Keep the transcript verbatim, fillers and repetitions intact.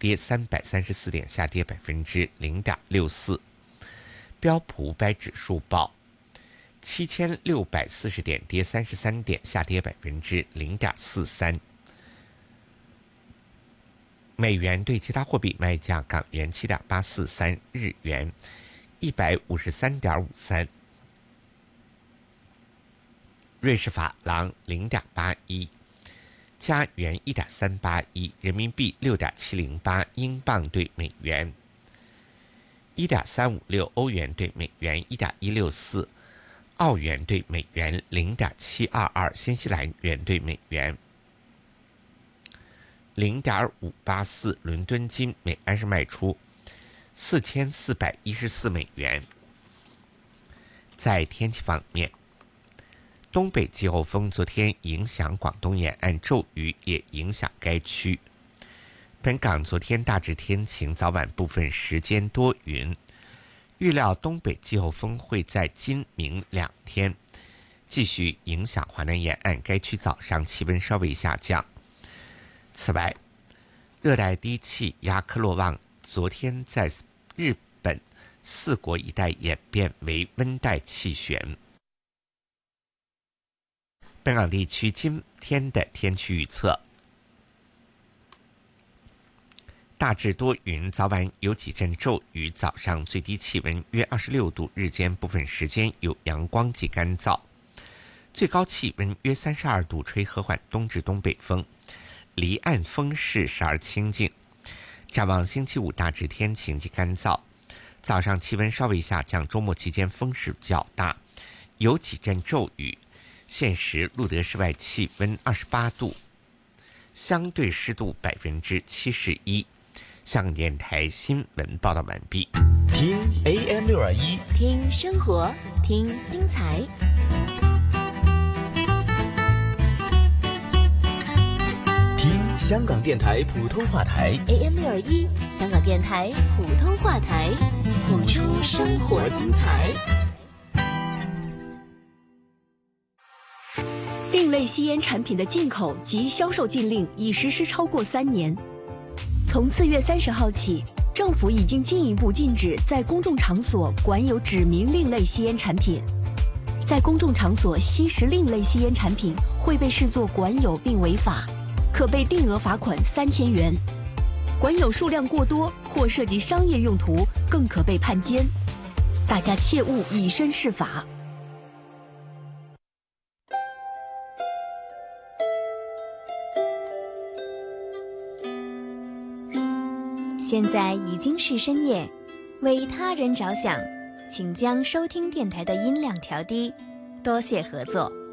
跌三百三十四点，下跌百分之零点六四。标普五百指数报七千六百四十点，跌三十三点，下跌百分之零点四三。美元对其他货币卖价：港元七点八四三，日元一百五十三点五三，瑞士法郎零点八一，加元一点三八一，人民币六点七零八，英镑对美元一点三五六，欧元对美元一点一六四，澳元对美元零点七二二，新西兰元对美元零点五八四，伦敦金每安士卖出四千四百一十四美元。在天气方面，东北季候风昨天影响广东沿岸，骤雨也影响该区。本港昨天大致天晴，早晚部分时间多云。预料东北季候风会在今明两天继续影响华南沿岸，该区早上气温稍微下降。此外，热带低气压科洛旺昨天在日本四国一带演变为温带气旋。本港地区今天的天气预测：大致多云，早晚有几阵骤雨，早上最低气温约二十六度，日间部分时间有阳光及干燥，最高气温约三十二度，吹和缓东至东北风，离岸风势时而清劲。展望星期五大致天晴及干燥，早上气温稍微下降，周末期间风势较大，有几阵骤雨。现时录得室外气温二十八度，相对湿度百分之七十一。香港电台新闻报道完毕。 听 A M 六二一， 听生活，听精彩。 听香港电台普通话台 A M 六二一，香港电台普通话台，谱出生活精彩。 另类吸烟产品的进口及销售禁令已实施超过三年。从四月三十号起，政府已经进一步禁止在公众场所管有指明另类吸烟产品。在公众场所吸食另类吸烟产品会被视作管有并违法，可被定额罚款三千元。管有数量过多或涉及商业用途，更可被判监。大家切勿以身试法。 现在已经是深夜，为他人着想，请将收听电台的音量调低，多谢合作。